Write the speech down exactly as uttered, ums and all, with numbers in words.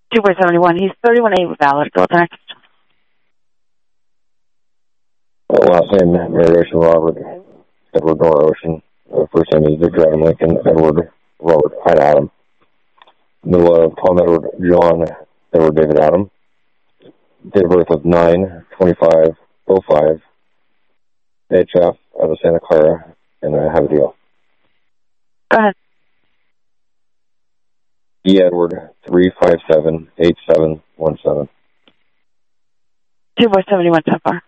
two four seven one. He's thirty-one A valid. Go next. Uh, last name, Mary Ocean Robert, Edward Nora Ocean. Uh, first name is Victor Adam Lincoln, Edward Robert Hyde Adam. Middle of Tom Edward John Edward David Adam. Date of birth of nine twenty-five oh five. H F out of Santa Clara, and I have a deal. Go ahead. E. Edward three five seven eight seven one seven. two four seven one so far.